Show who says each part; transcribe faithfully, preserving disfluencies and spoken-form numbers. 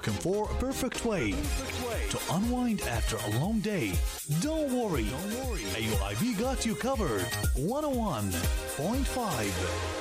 Speaker 1: Looking for a perfect way to unwind after a long day? Don't worry. Don't worry. A U I B got you covered. one oh one point five